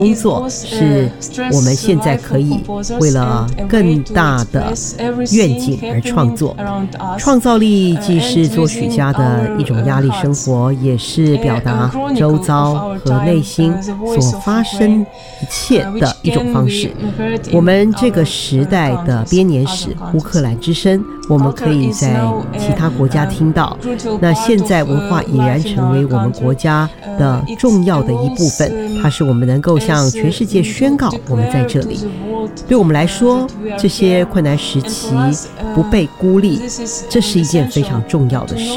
工作是我们现在可以为了更大的愿景而创作。创造力既是作曲家的一种压力生活，也是表达周遭和内心所发生一切的一种方式。我们这个时代的编年史，乌克兰之声，我们可以在其他国家听到。那现在文化已然成为我们国家的重要的一部分，它是我们能够向全世界宣告我们在这里。对我们来说，这些困难时期不被孤立，这是一件非常重要的事。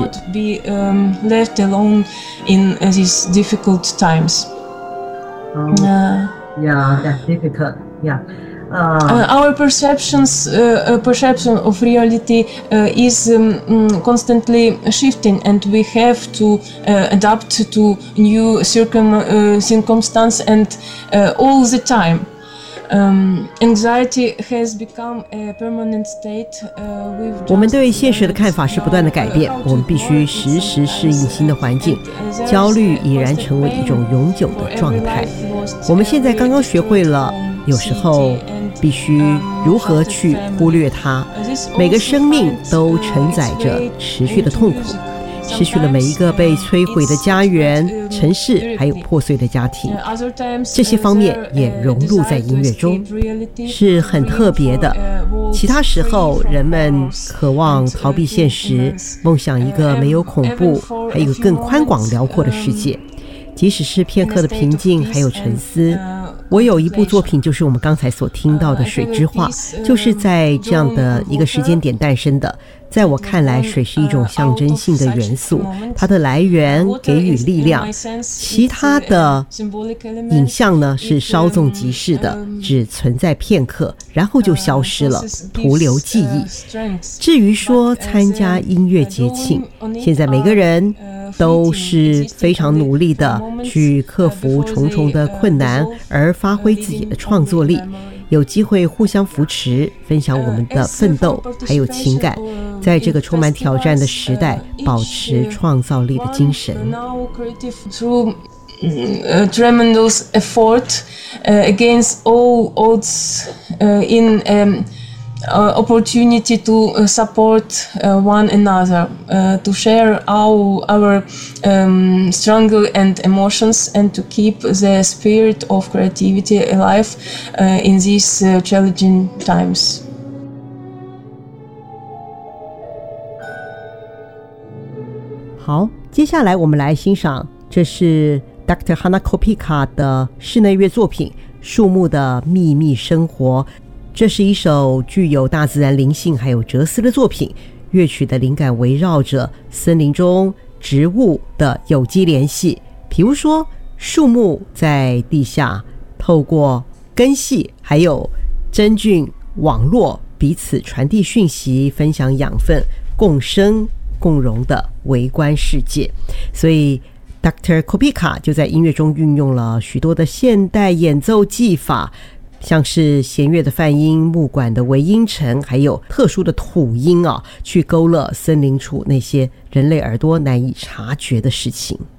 Yeah, that's difficult. Yeah. Our perception of reality is constantly shifting, and we have to adapt to new circumstance and all the time. Anxiety has become a permanent state. 我们对现实的看法是不断的改变，我们必须时时适应新的环境。焦虑已然成为一种永久的状态。我们现在刚刚学会了，有时候必须如何去忽略它。每个生命都承载着持续的痛苦，失去了每一个被摧毁的家园、城市，还有破碎的家庭，这些方面也融入在音乐中，是很特别的。其他时候，人们渴望逃避现实，梦想一个没有恐怖，还有更宽广辽阔的世界。即使是片刻的平静，还有沉思。我有一部作品，就是我们刚才所听到的《水之画》，就是在这样的一个时间点诞生的。在我看来，水是一种象征性的元素，它的来源给予力量。其他的影像呢，是稍纵即逝的，只存在片刻，然后就消失了，徒留记忆。至于说参加音乐节庆，现在每个人都是非常努力的去克服重重的困难，而发挥自己的创作力，有机会互相扶持，分享我们的奋斗还有情感，在这个充满挑战的时代，保持创造力的精神。 Tremendous effort against all odds in opportunity to support one another, to share our struggle and emotions, and to keep the spirit of creativity alive in these challenging times. 好，接下来我们来欣赏，这是 Dr. Hanna Kopika 的室内乐作品《树木的秘密生活》。这是一首具有大自然灵性还有哲思的作品，乐曲的灵感围绕着森林中植物的有机联系，比如说树木在地下透过根系还有真菌网络彼此传递讯息，分享养分，共生共荣的微观世界。所以 Dr. Kopika 就在音乐中运用了许多的现代演奏技法，像是弦乐的泛音、木管的微音程，还有特殊的土音去勾勒森林处那些人类耳朵难以察觉的事情。